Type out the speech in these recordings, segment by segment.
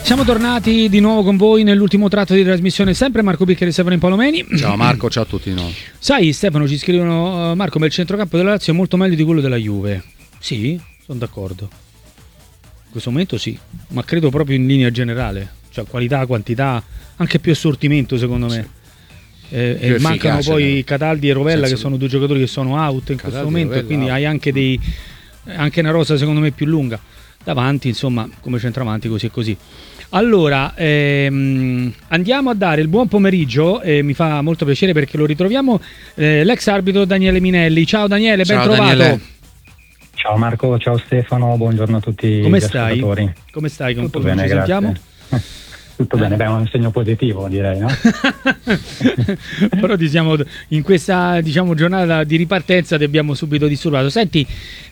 Siamo tornati di nuovo con voi nell'ultimo tratto di trasmissione, sempre Marco Piccheri e Stefano Impalomeni. Ciao Marco, ciao a tutti noi. Sai Stefano, ci scrivono Marco, ma il centrocampo della Lazio è molto meglio di quello della Juve. Sì, sono d'accordo. In questo momento sì, ma credo proprio in linea generale. Cioè qualità, quantità, anche più assortimento secondo me. Sì. E mancano poi Cataldi e Rovella che sono due giocatori che sono out in questo momento, Rovella, quindi hai anche una rosa secondo me più lunga. Davanti, insomma, come centravanti, così e così. Allora, andiamo a dare il buon pomeriggio, mi fa molto piacere perché lo ritroviamo, l'ex arbitro Daniele Minelli. Ciao Daniele, ben trovato. Daniele. Ciao Marco, ciao Stefano, buongiorno a tutti. Come gli stai? ascoltatori. Come stai? Tutto bene, ci sentiamo? Tutto bene, beh, è un segno positivo direi, no? Però in questa giornata di ripartenza ti abbiamo subito disturbato. Senti,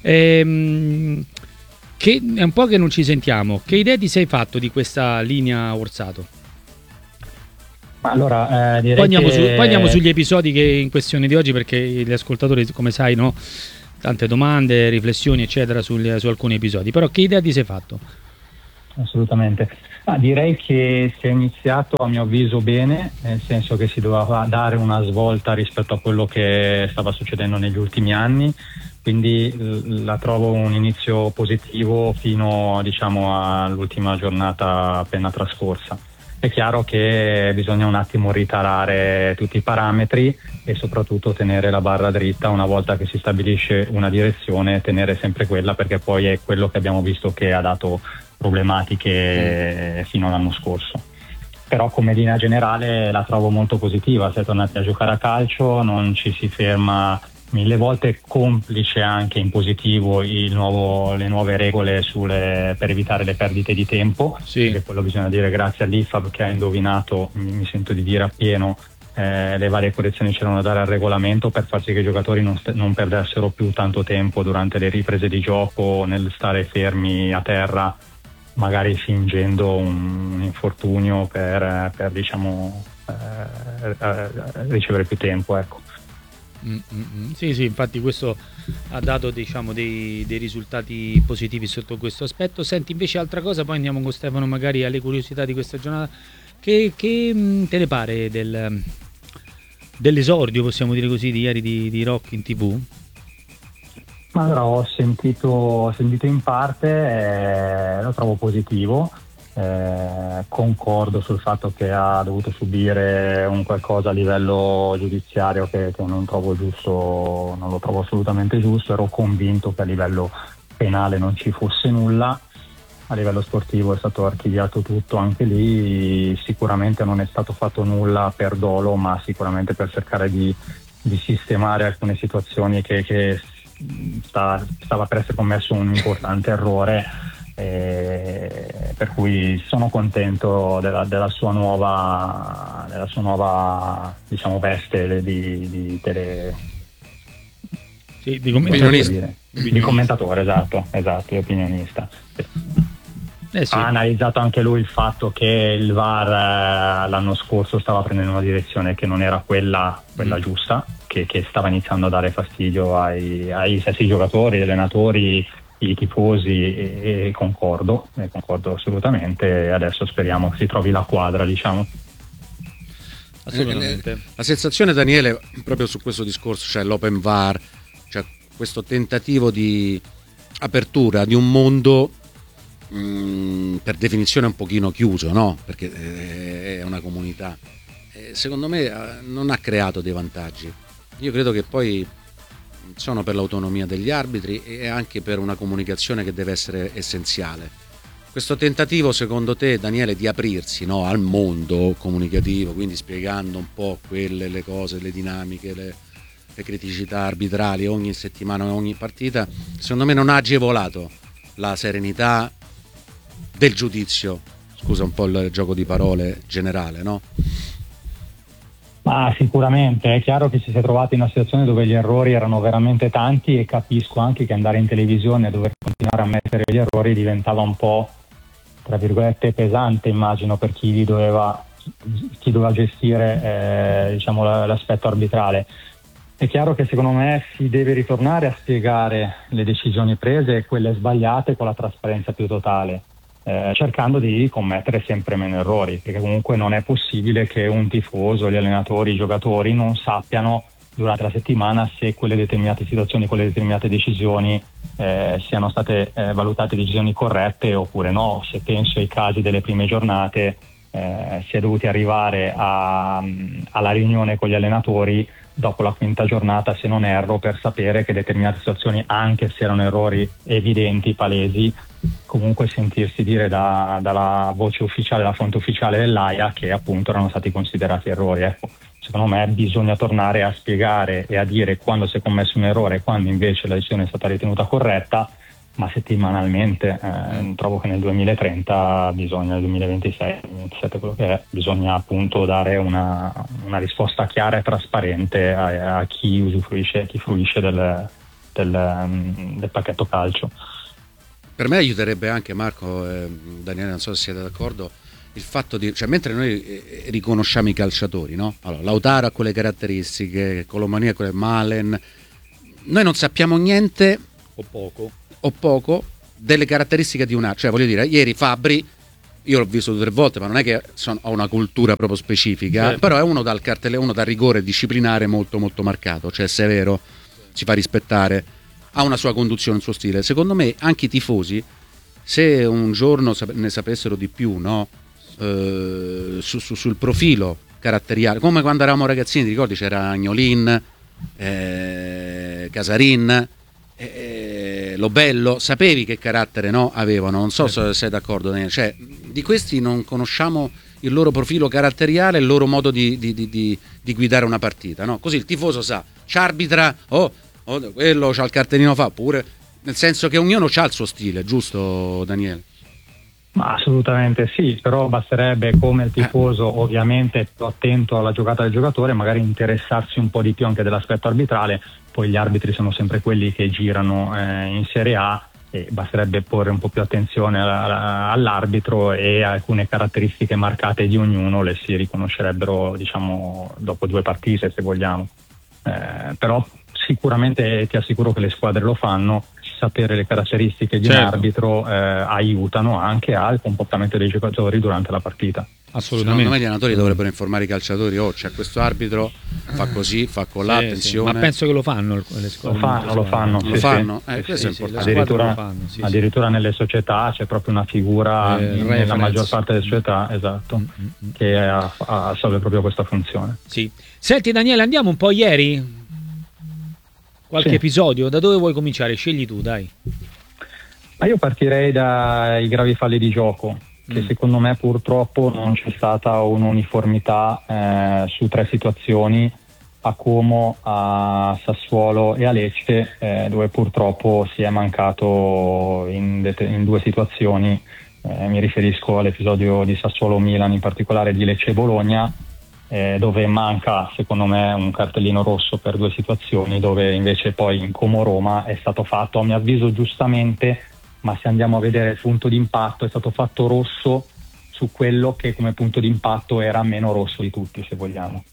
che è un po' che non ci sentiamo. Che idea ti sei fatto di questa linea Orsato? Allora, direi poi andiamo sugli episodi che in questione di oggi, perché gli ascoltatori, come sai, no, tante domande, riflessioni, eccetera, su alcuni episodi. Però che idea ti sei fatto? Assolutamente. Direi che si è iniziato, a mio avviso, bene, nel senso che si doveva dare una svolta rispetto a quello che stava succedendo negli ultimi anni. Quindi la trovo un inizio positivo fino all'ultima giornata appena trascorsa. È chiaro che bisogna un attimo ritarare tutti i parametri e soprattutto tenere la barra dritta una volta che si stabilisce una direzione, tenere sempre quella, perché poi è quello che abbiamo visto che ha dato problematiche fino all'anno scorso. Però come linea generale la trovo molto positiva, si è tornati a giocare a calcio, non ci si ferma. Mille volte complice anche in positivo le nuove regole per evitare le perdite di tempo, sì. Perché quello bisogna dire grazie all'IFAB che ha indovinato, mi sento di dire appieno, le varie correzioni c'erano da dare al regolamento per far sì che i giocatori non perdessero più tanto tempo durante le riprese di gioco nel stare fermi a terra, magari fingendo un infortunio per ricevere più tempo, ecco. Sì, infatti questo ha dato dei risultati positivi sotto questo aspetto. Senti, invece altra cosa, poi andiamo con Stefano magari alle curiosità di questa giornata. Che te ne pare dell'esordio, possiamo dire così, di ieri di Rock in TV? Ma allora ho sentito in parte, lo trovo positivo. Concordo sul fatto che ha dovuto subire un qualcosa a livello giudiziario che non trovo giusto, non lo trovo assolutamente giusto. Ero convinto che a livello penale non ci fosse nulla, a livello sportivo è stato archiviato tutto anche lì. Sicuramente non è stato fatto nulla per dolo, ma sicuramente per cercare di sistemare alcune situazioni che stava per essere commesso un importante errore. Per cui sono contento della sua nuova veste di commentatore, esatto, di opinionista. Sì. Ha analizzato anche lui il fatto che il VAR l'anno scorso stava prendendo una direzione che non era quella giusta, che stava iniziando a dare fastidio ai stessi giocatori, agli allenatori, i tifosi, e concordo assolutamente. Adesso speriamo che si trovi la quadra, Assolutamente. La sensazione, Daniele, proprio su questo discorso, cioè l'open VAR, cioè questo tentativo di apertura di un mondo per definizione un pochino chiuso, no? Perché è una comunità, secondo me non ha creato dei vantaggi. Io credo che poi sono per l'autonomia degli arbitri e anche per una comunicazione che deve essere essenziale. Questo tentativo, secondo te, Daniele, di aprirsi, no, al mondo comunicativo, quindi spiegando un po' le cose, le dinamiche, le criticità arbitrali ogni settimana, ogni partita, secondo me non ha agevolato la serenità del giudizio, scusa un po' il gioco di parole generale, no? Ma sicuramente è chiaro che si è trovato in una situazione dove gli errori erano veramente tanti, e capisco anche che andare in televisione e dover continuare a mettere gli errori diventava un po', tra virgolette, pesante, immagino, per chi doveva gestire l'aspetto arbitrale. È chiaro che secondo me si deve ritornare a spiegare le decisioni prese e quelle sbagliate con la trasparenza più totale. cercando di commettere sempre meno errori, perché comunque non è possibile che un tifoso, gli allenatori, i giocatori non sappiano durante la settimana se quelle determinate situazioni, quelle determinate decisioni siano state valutate decisioni corrette oppure no. Se penso ai casi delle prime giornate, si è dovuti arrivare alla riunione con gli allenatori dopo la quinta giornata, se non erro, per sapere che determinate situazioni, anche se erano errori evidenti, palesi, comunque sentirsi dire dalla voce ufficiale, la fonte ufficiale dell'AIA, che appunto erano stati considerati errori. Ecco, secondo me bisogna tornare a spiegare e a dire quando si è commesso un errore e quando invece la decisione è stata ritenuta corretta, ma settimanalmente. Trovo che nel 2030 bisogna, nel 2026, 2027, quello che è, bisogna appunto dare una risposta chiara e trasparente a chi usufruisce, chi fruisce del pacchetto calcio. Per me aiuterebbe anche, Marco, Daniele, non so se siete d'accordo, il fatto di, cioè, mentre noi riconosciamo i calciatori, no? Allora, Lautaro ha quelle caratteristiche, Colomani ha quelle, Malen, noi non sappiamo niente o poco delle caratteristiche di cioè, voglio dire, ieri Fabri, io l'ho visto 2 o 3 volte, ma non è che ho una cultura proprio specifica, certo. Però è uno dal cartellone, uno dal rigore disciplinare molto molto marcato, cioè severo, si fa rispettare, ha una sua conduzione, un suo stile. Secondo me anche i tifosi, se un giorno ne sapessero di più, no? Sul profilo caratteriale, come quando eravamo ragazzini, ti ricordi, c'era Agnolin, Casarin, Lobello, sapevi che carattere, no, avevano. Non so se sei d'accordo, Daniele. Cioè, di questi non conosciamo il loro profilo caratteriale, il loro modo di guidare una partita, no? Così il tifoso sa, c'arbitra, quello c'ha il cartellino, fa pure, nel senso che ognuno c'ha il suo stile, giusto, Daniele? Ma assolutamente sì, però basterebbe, come il tifoso ovviamente più attento alla giocata del giocatore, magari interessarsi un po' di più anche dell'aspetto arbitrale. Poi gli arbitri sono sempre quelli che girano in Serie A, e basterebbe porre un po' più attenzione all'arbitro, e alcune caratteristiche marcate di ognuno le si riconoscerebbero, diciamo, dopo 2 partite, se vogliamo. Però sicuramente ti assicuro che le squadre lo fanno. Sapere le caratteristiche di un arbitro aiutano anche al comportamento dei giocatori durante la partita. Assolutamente. Secondo me gli allenatori dovrebbero informare i calciatori, c'è questo arbitro, fa così, fa colà, attenzione. Sì. Ma penso che lo fanno le squadre. Lo fanno. Questo è importante. Addirittura nelle società c'è proprio una figura, nella maggior parte delle società, esatto, che assolve proprio questa funzione. Sì. Senti Daniele, andiamo un po' ieri. Qualche episodio, da dove vuoi cominciare? Scegli tu, dai. Ma io partirei dai gravi falli di gioco, che secondo me purtroppo non c'è stata un'uniformità su 3 situazioni, a Como, a Sassuolo e a Lecce, dove purtroppo si è mancato in 2 situazioni. Mi riferisco all'episodio di Sassuolo-Milan, in particolare di Lecce-Bologna, dove manca secondo me un cartellino rosso per 2 situazioni, dove invece poi in Como-Roma è stato fatto, a mio avviso giustamente, ma se andiamo a vedere il punto d'impatto, è stato fatto rosso su quello che come punto d'impatto era meno rosso di tutti, se vogliamo.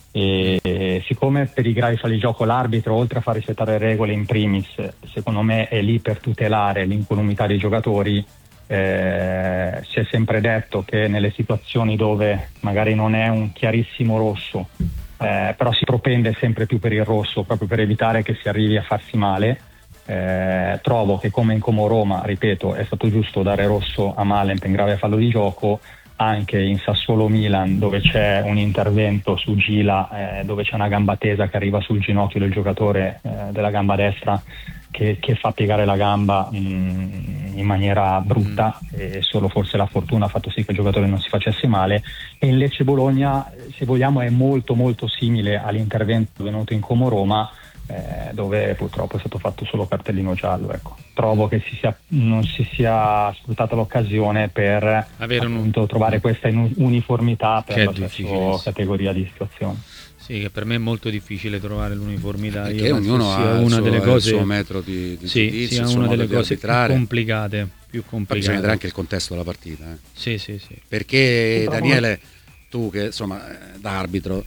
E siccome per i gravi falli di gioco l'arbitro, oltre a far rispettare le regole in primis, secondo me è lì per tutelare l'incolumità dei giocatori. Si è sempre detto che nelle situazioni dove magari non è un chiarissimo rosso, però si propende sempre più per il rosso, proprio per evitare che si arrivi a farsi male. Trovo che come in Como Roma, ripeto, è stato giusto dare rosso a Malen per grave fallo di gioco. Anche in Sassuolo Milan, dove c'è un intervento su Gila, dove c'è una gamba tesa che arriva sul ginocchio del giocatore della gamba destra, che fa piegare la gamba in maniera brutta, e solo forse la fortuna ha fatto sì che il giocatore non si facesse male. E in Lecce Bologna, se vogliamo, è molto molto simile all'intervento venuto in Como Roma, dove purtroppo è stato fatto solo cartellino giallo. Ecco. Trovo che non si sia sfruttata l'occasione per appunto trovare questa uniformità per la stessa categoria di situazione. Sì, che per me è molto difficile trovare l'uniformità. Perché ognuno ha il suo metro di giudizio, sia una delle cose più complicate. Poi bisogna vedere anche il contesto della partita. Sì. Perché Daniele, tu che insomma da arbitro,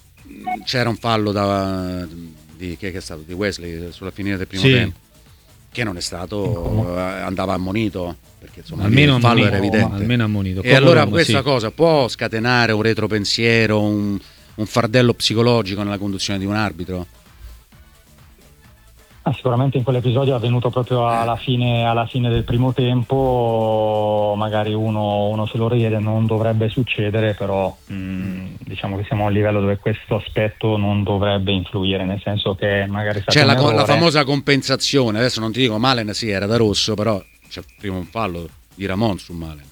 c'era un fallo di Wesley sulla fine del primo tempo. che non è stato, andava ammonito, perché insomma almeno il fallo ammonito, era evidente. almeno ammonito. E allora Come questa sì. cosa può scatenare un retropensiero, un fardello psicologico nella conduzione di un arbitro? Sicuramente in quell'episodio è avvenuto proprio alla fine del primo tempo, magari uno se lo riede, non dovrebbe succedere, però diciamo che siamo a un livello dove questo aspetto non dovrebbe influire, nel senso che magari è stato C'è un la errore. famosa compensazione, adesso non ti dico Malen sì era da rosso, però c'è prima un fallo di Ramon su Malen.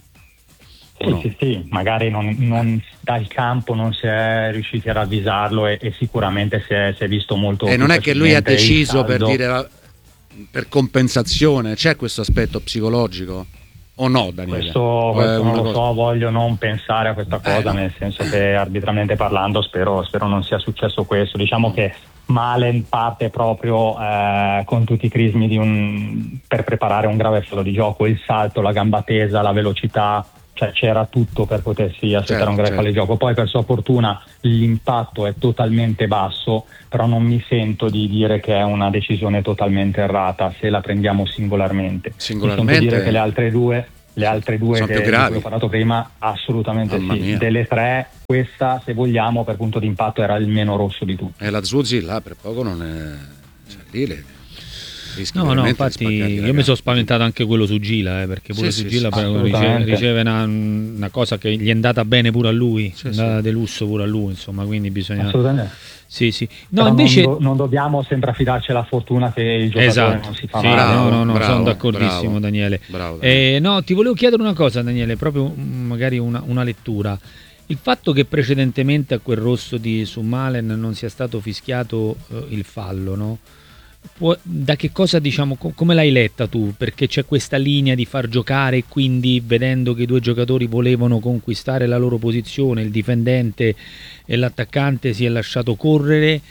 Sì, magari non dal campo non si è riusciti a ravvisarlo e sicuramente si è visto molto. E non è che lui ha facilmente il deciso per saldo. dire per compensazione, c'è questo aspetto psicologico o no, Daniele? Questo O è non una lo cosa- so, voglio non pensare a questa cosa, nel senso che arbitralmente parlando spero non sia successo questo. Diciamo che Malen parte proprio con tutti i crismi per preparare un grave fallo di gioco, il salto, la gamba tesa, la velocità, cioè c'era tutto per potersi aspettare un grave fallo di gioco. Poi per sua fortuna l'impatto è totalmente basso, però non mi sento di dire che è una decisione totalmente errata se la prendiamo singolarmente. Mi sento dire che le altre due sono che più di gravi. cui ho parlato prima, assolutamente Mamma sì. mia. Delle tre, questa, se vogliamo, per punto di impatto era il meno rosso di tutti. E la Zuzzi là per poco non è... Cioè, lì rischi No, veramente di infatti spaccargli la io mi gamba. sono spaventato anche quello su Gila, perché pure Sì, su sì, Gila sì, assolutamente. riceve una cosa che gli è andata bene pure a lui, Sì, è andata sì. de lusso pure a lui, insomma, quindi bisogna... Assolutamente. Sì, sì. No, Però invece... non dobbiamo sempre affidarci alla fortuna che il giocatore Esatto, non si fa sì, male. no, Bravo, sono d'accordissimo, bravo. Daniele. Bravo, Daniele. No, ti volevo chiedere una cosa, Daniele, proprio magari una lettura. Il fatto che precedentemente a quel rosso su Malen non sia stato fischiato il fallo, no? Da che cosa, diciamo, come l'hai letta tu? Perché c'è questa linea di far giocare e quindi vedendo che i due giocatori volevano conquistare la loro posizione, il difendente e l'attaccante si è lasciato correre,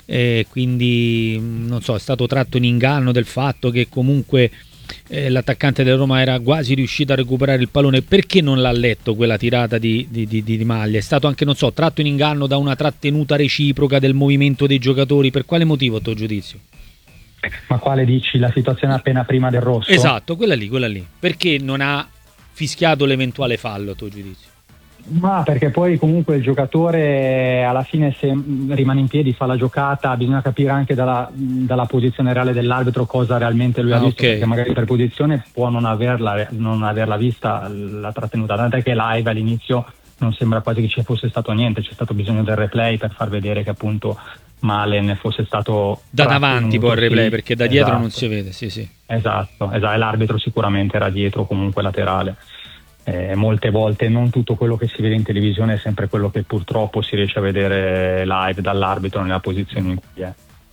quindi non so, è stato tratto in inganno del fatto che comunque l'attaccante della Roma era quasi riuscito a recuperare il pallone. Perché non l'ha letto quella tirata di maglia? È stato anche, non so, tratto in inganno da una trattenuta reciproca del movimento dei giocatori? Per quale motivo a tuo giudizio? Ma quale dici? La situazione appena prima del rosso? Esatto, quella lì. Perché non ha fischiato l'eventuale fallo a tuo giudizio? Ma perché poi comunque il giocatore alla fine, se rimane in piedi, fa la giocata, bisogna capire anche dalla posizione reale dell'arbitro cosa realmente lui ha visto, ok. perché magari per posizione può non averla vista la trattenuta, tant'è che live all'inizio non sembra quasi che ci fosse stato niente, c'è stato bisogno del replay per far vedere che appunto Malen fosse stato Da davanti poi il replay, sì, perché da dietro esatto. non si vede, sì. Esatto, e l'arbitro sicuramente era dietro, comunque laterale. Molte volte non tutto quello che si vede in televisione è sempre quello che purtroppo si riesce a vedere live dall'arbitro nella posizione in cui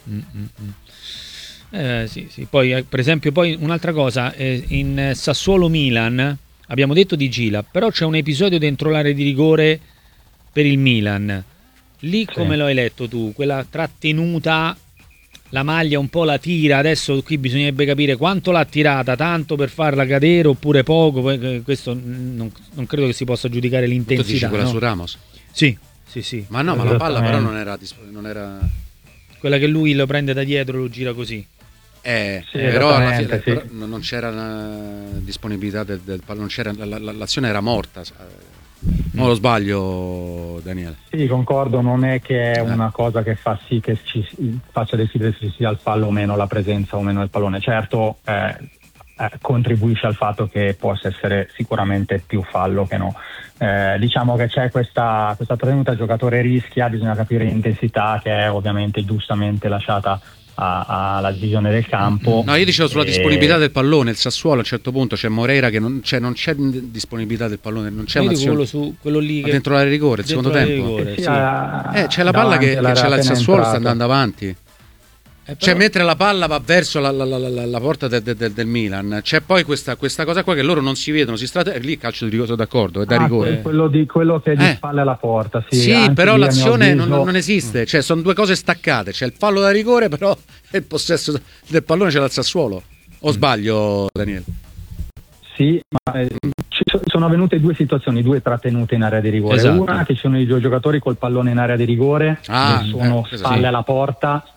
è. Sì. Poi per esempio, poi un'altra cosa, in Sassuolo-Milan abbiamo detto di Gila, però c'è un episodio dentro l'area di rigore per il Milan. Lì Sì. come lo hai letto tu? Quella trattenuta, la maglia un po' la tira, adesso qui bisognerebbe capire quanto l'ha tirata, tanto per farla cadere oppure poco, poi questo non credo che si possa giudicare Tu dici l'intensità, quella no? su Ramos? Sì. Ma no, ma la palla però non era... Quella che lui lo prende da dietro e lo gira così. Sì, però alla fine esattamente, sì. però non c'era la disponibilità del pallone, non c'era, l'azione era morta. Non lo sbaglio, Daniele? Sì, concordo, non è che è una cosa che fa sì che ci faccia decidere se sia il fallo o meno, la presenza o meno del pallone. Certo, contribuisce al fatto che possa essere sicuramente più fallo che no. Diciamo che c'è questa prevenuta, il giocatore rischia, bisogna capire l'intensità che è ovviamente giustamente lasciata alla divisione del campo. No, io dicevo sulla disponibilità del pallone. Il Sassuolo a un certo punto c'è Moreira che non c'è disponibilità del pallone, non c'è un'azione. Quello lì che Dentro l'area di rigore, il secondo tempo. rigore, sì. C'è la palla che c'è il Sassuolo, sta andando avanti. Cioè, mentre la palla va verso la porta del Milan, c'è poi questa cosa qua che loro non si vedono, lì calcio di rigore, sono d'accordo, è da rigore. Quello che è di spalle alla porta, sì. Sì, però lì, a mio l'azione avviso, non esiste, cioè sono due cose staccate, c'è il fallo da rigore, però il possesso del pallone c'è dal Sassuolo. O sbaglio, Daniele? Sì, ma sono avvenute due situazioni, due trattenute in area di rigore. Esatto. Una che ci sono i due giocatori col pallone in area di rigore, che sono esatto. spalle alla porta,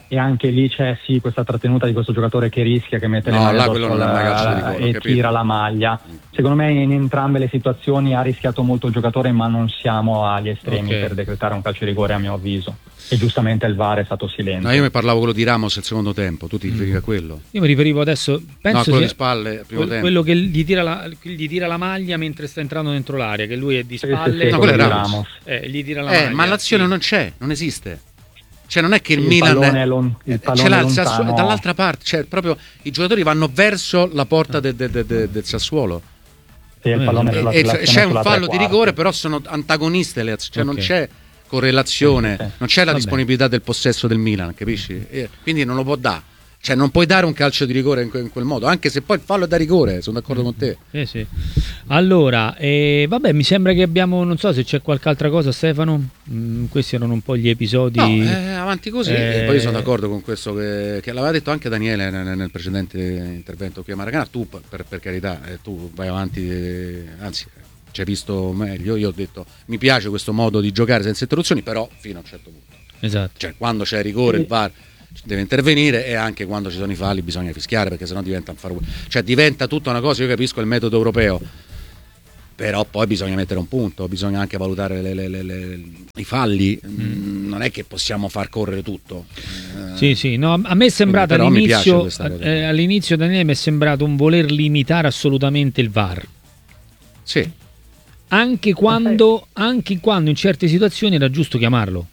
e anche lì c'è sì questa trattenuta di questo giocatore che rischia, che mette le mani addosso e tira la maglia. Secondo me in entrambe le situazioni ha rischiato molto il giocatore, ma non siamo agli estremi per decretare un calcio di rigore, a mio avviso, e giustamente il VAR è stato silente. No, io mi parlavo quello di Ramos il secondo tempo, tu ti riferivi a quello? Io mi riferivo adesso, penso quello sia di spalle primo tempo, quello che gli tira la maglia mentre sta entrando dentro l'area, che lui è di spalle. No, quello è Ramos. Gli tira la maglia. Ma l'azione non c'è, non esiste. Cioè non è che il Milan ce l'ha dall'altra parte, cioè proprio i giocatori vanno verso la porta del Sassuolo. Sì, il pallone c'è un fallo di rigore, però sono antagoniste le azioni, cioè non c'è correlazione, non c'è la disponibilità del possesso del Milan, capisci? Quindi non lo può dare. Cioè non puoi dare un calcio di rigore in quel modo, anche se poi il fallo è da rigore, sono d'accordo con te. Sì. Allora, vabbè, mi sembra che abbiamo, non so se c'è qualche altra cosa, Stefano. Questi erano un po' gli episodi. No, avanti così. E poi io sono d'accordo con questo che l'aveva detto anche Daniele nel precedente intervento qui a Maracanã. Tu, per carità, tu vai avanti, anzi, ci hai visto meglio. Io ho detto, mi piace questo modo di giocare senza interruzioni, però fino a un certo punto. Esatto. Cioè, quando c'è rigore, il VAR deve intervenire, e anche quando ci sono i falli bisogna fischiare, perché sennò diventa un faro, cioè diventa tutta una cosa. Io capisco il metodo europeo, però poi bisogna mettere un punto, bisogna anche valutare i falli. Non è che possiamo far correre tutto. Sì, no, a me è sembrato all'inizio Daniele mi è sembrato un voler limitare assolutamente il VAR. Sì. Anche quando in certe situazioni era giusto chiamarlo.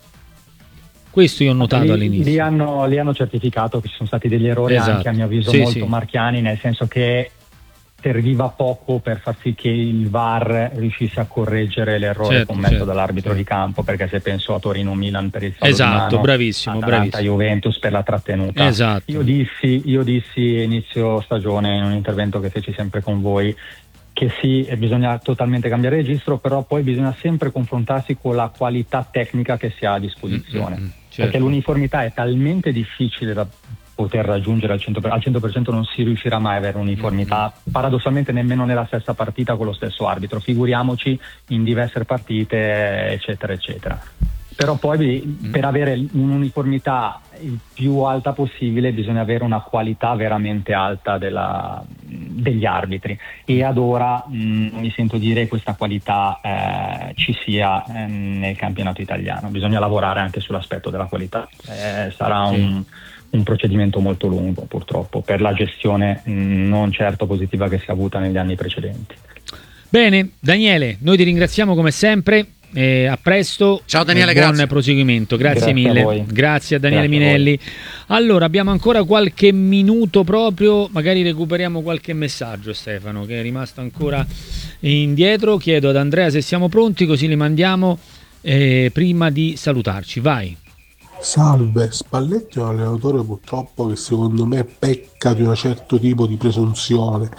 Questo io ho notato all'inizio. Li hanno certificato che ci sono stati degli errori, anche a mio avviso molto marchiani, nel senso che serviva poco per far sì che il VAR riuscisse a correggere l'errore commesso dall'arbitro di campo, perché se penso a Torino-Milan per il fallo di mano, bravissimo. Juventus per la trattenuta. Io dissi inizio stagione in un intervento che feci sempre con voi che sì, bisogna totalmente cambiare registro, però poi bisogna sempre confrontarsi con la qualità tecnica che si ha a disposizione, perché l'uniformità è talmente difficile da poter raggiungere al 100%, non si riuscirà mai a avere uniformità, paradossalmente nemmeno nella stessa partita con lo stesso arbitro, figuriamoci in diverse partite, eccetera eccetera. Però poi per avere un'uniformità il più alta possibile bisogna avere una qualità veramente alta degli arbitri, e ad ora mi sento dire che questa qualità ci sia nel campionato italiano. Bisogna lavorare anche sull'aspetto della qualità, sarà un procedimento molto lungo purtroppo per la gestione non certo positiva che si è avuta negli anni precedenti. Bene Daniele, noi ti ringraziamo come sempre. A presto. Ciao Daniele, buon grazie. Proseguimento, grazie mille. Grazie a Daniele Minelli. Allora abbiamo ancora qualche minuto, proprio magari recuperiamo qualche messaggio, Stefano, che è rimasto ancora indietro. Chiedo ad Andrea se siamo pronti, così li mandiamo prima di salutarci. Vai. Salve, Spalletti è un allenatore purtroppo che secondo me pecca di un certo tipo di presunzione.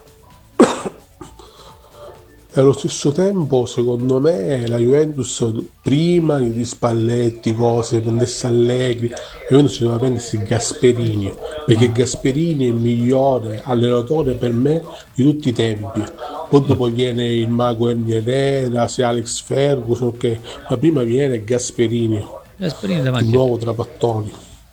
E allo stesso tempo, secondo me, la Juventus prima di Spalletti, prendesse Allegri, la Juventus doveva prendersi Gasperini, perché Gasperini è il migliore allenatore per me di tutti i tempi. Poi dopo viene il mago Herrera, se Alex Ferguson, ma prima viene Gasperini davanti. Il nuovo Trapattoni.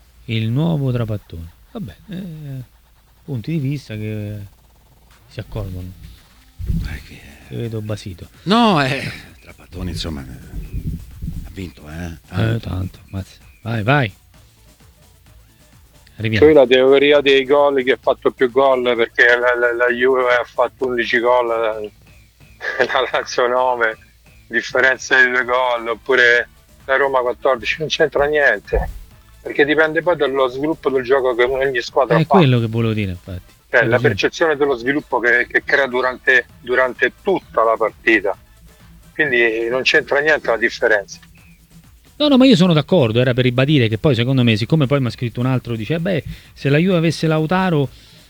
Vabbè, punti di vista che si accolgono. Ti vedo basito. No, Trapattoni insomma ha vinto, tanto. Vai. Arriviamo. Poi la teoria dei gol, che ha fatto più gol, perché la Juve ha fatto 11 gol, la Lazio 9, differenza di 2 gol, oppure la Roma 14, non c'entra niente, perché dipende poi dallo sviluppo del gioco che ogni squadra fa. È quello che volevo dire, infatti. La percezione dello sviluppo che crea durante tutta la partita, quindi non c'entra niente la differenza. No, ma io sono d'accordo, era per ribadire che poi secondo me, siccome poi mi ha scritto un altro, dice se la Juve avesse Lautaro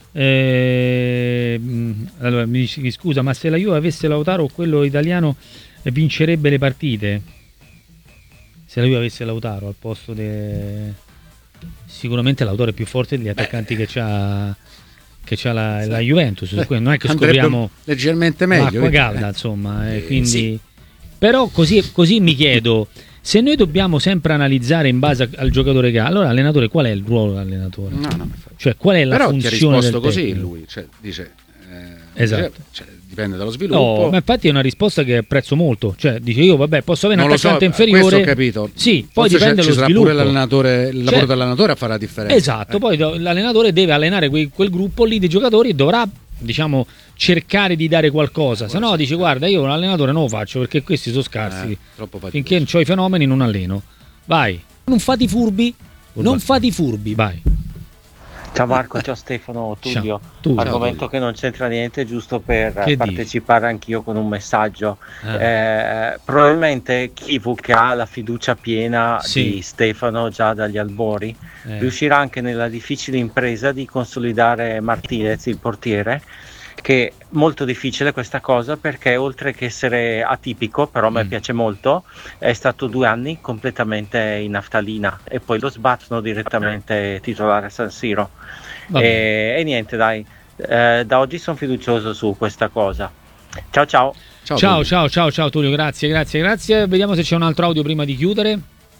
allora mi dici scusa, ma se la Juve avesse Lautaro, quello italiano vincerebbe le partite? Se la Juve avesse Lautaro al posto sicuramente Lautaro è più forte degli attaccanti che c'ha la Juventus, non è che scopriamo leggermente meglio l'acqua calda, insomma, quindi però così mi chiedo, Se noi dobbiamo sempre analizzare in base al giocatore che ha, allora l'allenatore, qual è il ruolo dell'allenatore? No, cioè qual è la però funzione ti ha risposto del così tecnico? lui, cioè, dice Esatto. cioè, dipende dallo sviluppo. No, ma infatti è una risposta che apprezzo molto. Cioè, dice io, vabbè, posso avere un Non lo so, attaccante inferiore. questo ho capito. Sì, poi Forse dipende ci dallo sarà sviluppo. pure l'allenatore, il lavoro dell'allenatore a fare la differenza. Esatto, poi l'allenatore deve allenare quel gruppo lì di giocatori e dovrà, diciamo, cercare di dare qualcosa. Se no dice guarda, io un allenatore non lo faccio perché questi sono scarsi. Troppo faticoso. Finché non ho i fenomeni non alleno. Vai. Non fate i furbi. Non fate i furbi, vai. Ciao Marco, ciao Stefano, Tullio. Tullio. Argomento che non c'entra niente, giusto per Che partecipare anch'io con un messaggio. Probabilmente Kivu, che ha la fiducia piena di Stefano già dagli albori, riuscirà anche nella difficile impresa di consolidare Martinez, il portiere, che è molto difficile questa cosa perché oltre che essere atipico, però a me piace molto, è stato 2 anni completamente in naftalina e poi lo sbattono direttamente titolare a San Siro. E niente, dai, da oggi sono fiducioso su questa cosa. Ciao Ciao Tullio, grazie. Vediamo se c'è un altro audio prima di chiudere.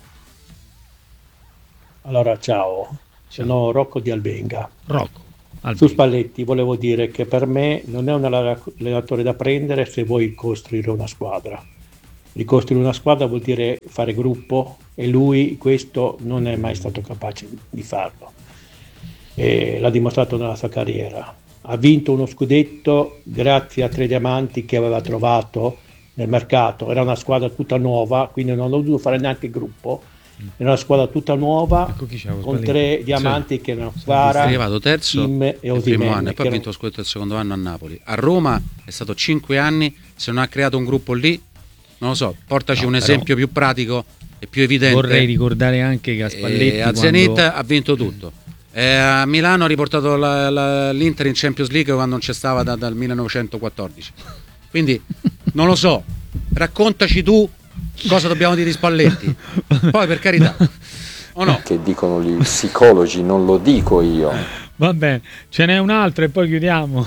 Allora, ciao. Sono Rocco di Albenga. Albenga. Su Spalletti volevo dire che per me non è un allenatore da prendere se vuoi costruire una squadra. Ricostruire una squadra vuol dire fare gruppo e lui questo non è mai stato capace di farlo. E l'ha dimostrato nella sua carriera. Ha vinto uno scudetto grazie a 3 diamanti che aveva trovato nel mercato. Era una squadra tutta nuova, quindi non ho dovuto fare neanche gruppo. Era una squadra tutta nuova con 3 diamanti che erano Kvara, è arrivato terzo Kim e il primo Osimhen, anno e poi ha vinto lo scudetto il secondo anno a Napoli. A Roma è stato 5 anni, se non ha creato un gruppo lì, non lo so, portaci un esempio più pratico e più evidente. Vorrei ricordare anche che a Spalletti a Zenit ha vinto tutto. A Milano ha riportato l'Inter in Champions League quando non c'è stava dal 1914. Quindi non lo so, raccontaci tu cosa dobbiamo dire di Spalletti. Poi per carità, o no? Che dicono gli psicologi, non lo dico io. Va bene, ce n'è un altro e poi chiudiamo.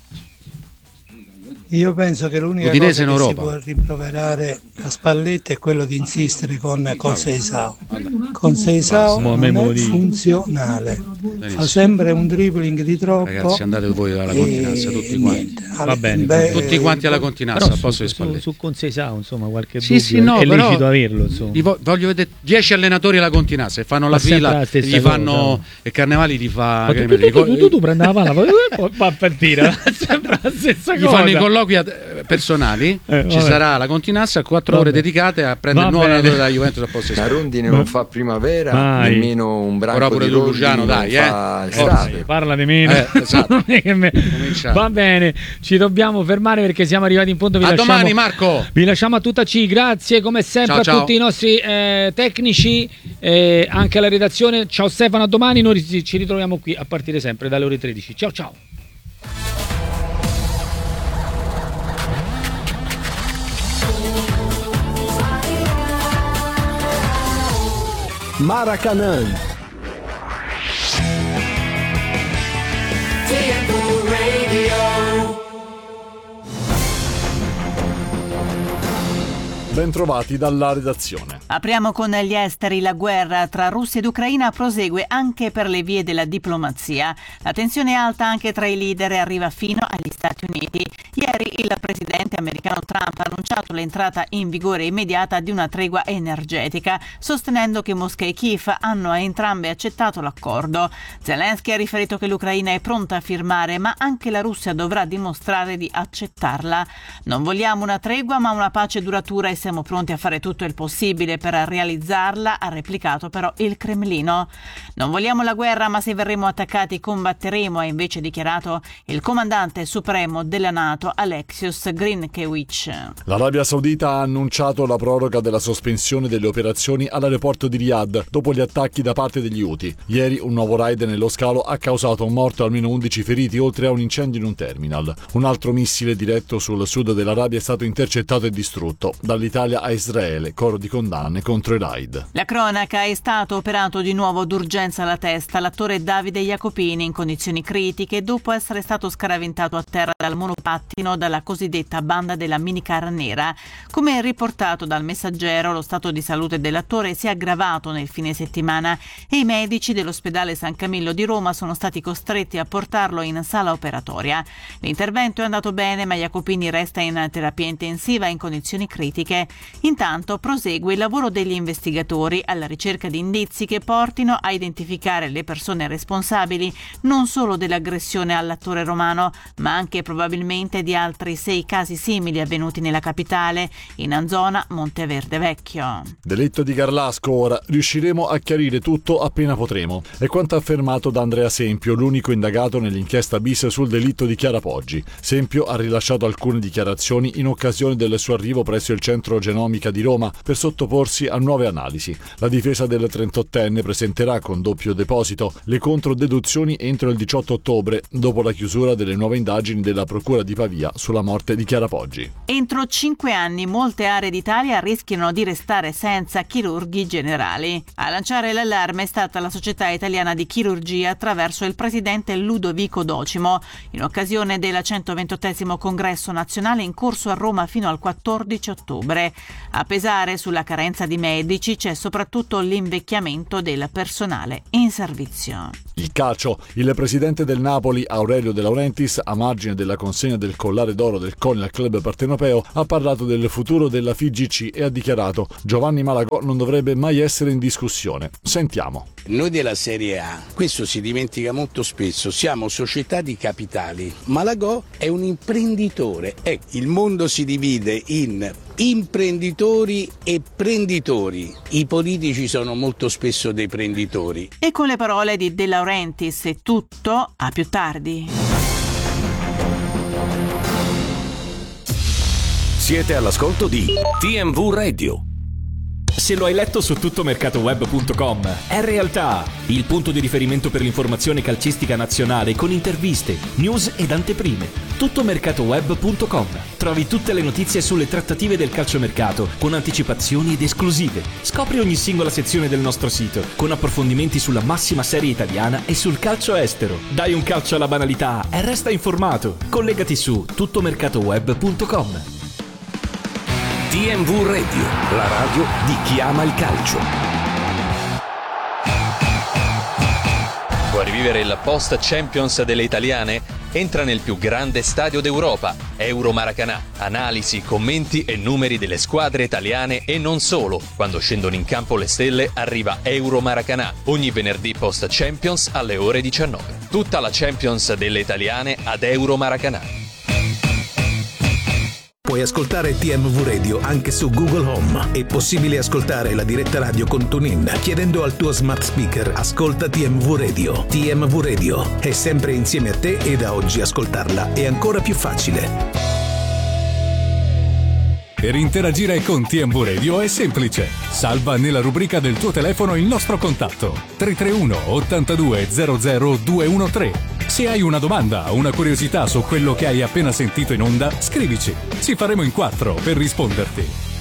Io penso che l'unica Udinese cosa che in si può rimproverare a Spalletti è quello di insistere con Seisao. Con Seisao non è funzionale, fa sempre un dribbling di troppo. Ragazzi, andate voi alla Continazza, tutti quanti. Va bene, tutti quanti alla Continazza, al posto di Spalletti. Su Conceição, insomma, qualche dubbio. No, è però lecito averlo, insomma. Voglio vedere 10 allenatori alla Continazza e fanno la fila, gli fanno e Carnevali gli fa tu prendi la palla, poi va per dire, sempre la stessa cosa. Gli fanno i colloqui personali, ci sarà la Continazza, 4 ore dedicate a prendere il nuovo allenatore della Juventus al posto di La Rondine non fa primavera, nemmeno un branco di rondini Luciano, dai, fa estate. Parla di meno. Esatto. Va bene, ci dobbiamo fermare perché siamo arrivati in punto. Domani, Marco. Vi lasciamo a tutta C. Grazie come sempre a tutti i nostri tecnici, anche alla redazione. Ciao Stefano, a domani. Noi ci ritroviamo qui a partire sempre dalle ore 13. Ciao. Maracanã. Bentrovati dalla redazione. Apriamo con gli esteri. La guerra tra Russia ed Ucraina prosegue anche per le vie della diplomazia. La tensione è alta anche tra i leader e arriva fino agli Stati Uniti. Ieri il presidente americano Trump ha annunciato l'entrata in vigore immediata di una tregua energetica, sostenendo che Mosca e Kiev hanno a entrambe accettato l'accordo. Zelensky ha riferito che l'Ucraina è pronta a firmare, ma anche la Russia dovrà dimostrare di accettarla. Non vogliamo una tregua, ma una pace duratura e siamo pronti a fare tutto il possibile per realizzarla, ha replicato però il Cremlino. Non vogliamo la guerra, ma se verremo attaccati combatteremo, ha invece dichiarato il comandante supremo della NATO Alexios Grinkewicz. L'Arabia Saudita ha annunciato la proroga della sospensione delle operazioni all'aeroporto di Riyadh dopo gli attacchi da parte degli Houthi. Ieri un nuovo raid nello scalo ha causato un morto e almeno 11 feriti, oltre a un incendio in un terminal. Un altro missile diretto sul sud dell'Arabia è stato intercettato e distrutto. Dall'Italia a Israele, coro di condanna Milan contro i Raid. La cronaca: è stato operato di nuovo d'urgenza alla testa l'attore Davide Jacopini in condizioni critiche dopo essere stato scaraventato a terra dal monopattino dalla cosiddetta banda della minicar nera. Come riportato dal Messaggero, lo stato di salute dell'attore si è aggravato nel fine settimana e i medici dell'ospedale San Camillo di Roma sono stati costretti a portarlo in sala operatoria. L'intervento è andato bene, ma Jacopini resta in terapia intensiva in condizioni critiche. Intanto prosegue il lavoro degli investigatori alla ricerca di indizi che portino a identificare le persone responsabili non solo dell'aggressione all'attore romano, ma anche probabilmente di altri 6 casi simili avvenuti nella capitale, in zona Monteverde Vecchio. Delitto di Garlasco ora. Riusciremo a chiarire tutto appena potremo. È quanto affermato da Andrea Sempio, l'unico indagato nell'inchiesta bis sul delitto di Chiara Poggi. Sempio ha rilasciato alcune dichiarazioni in occasione del suo arrivo presso il centro genomica di Roma per sottoporsi a nuove analisi. La difesa del 38enne presenterà con doppio deposito le controdeduzioni entro il 18 ottobre, dopo la chiusura delle nuove indagini della Procura di Pavia sulla morte di Chiara Poggi. Entro 5 anni molte aree d'Italia rischiano di restare senza chirurghi generali. A lanciare l'allarme è stata la Società Italiana di Chirurgia attraverso il presidente Ludovico Docimo, in occasione del 128° Congresso Nazionale in corso a Roma fino al 14 ottobre. A pesare sulla carenza di medici c'è soprattutto l'invecchiamento del personale in servizio. Il calcio. Il presidente del Napoli, Aurelio De Laurentiis, a margine della consegna del collare d'oro del CONI al club partenopeo, ha parlato del futuro della FIGC e ha dichiarato: Giovanni Malagò non dovrebbe mai essere in discussione. Sentiamo. Noi della Serie A, questo si dimentica molto spesso, siamo società di capitali. Malagò è un imprenditore. Il mondo si divide in imprenditori e prenditori. I politici sono molto spesso dei prenditori. E con le parole di De Laurentiis è tutto, a più tardi. Siete all'ascolto di TMV Radio. Se lo hai letto su tuttomercatoweb.com, è realtà, il punto di riferimento per l'informazione calcistica nazionale con interviste, news ed anteprime. Tuttomercatoweb.com. Trovi tutte le notizie sulle trattative del calciomercato con anticipazioni ed esclusive. Scopri ogni singola sezione del nostro sito con approfondimenti sulla massima serie italiana e sul calcio estero. Dai un calcio alla banalità e resta informato. Collegati su tuttomercatoweb.com. TMV Radio, la radio di chi ama il calcio. Vuoi rivivere il post Champions delle italiane? Entra nel più grande stadio d'Europa, Euro Maracanã. Analisi, commenti e numeri delle squadre italiane e non solo. Quando scendono in campo le stelle arriva Euro Maracanã, ogni venerdì post Champions alle ore 19. Tutta la Champions delle italiane ad Euro Maracanã. Puoi ascoltare TMV Radio anche su Google Home. È possibile ascoltare la diretta radio con TuneIn chiedendo al tuo smart speaker "Ascolta TMV Radio". TMV Radio è sempre insieme a te e da oggi ascoltarla è ancora più facile. Per interagire con TMV Radio è semplice. Salva nella rubrica del tuo telefono il nostro contatto 331 82 00 213. Se hai una domanda o una curiosità su quello che hai appena sentito in onda, scrivici. Ci faremo in 4 per risponderti.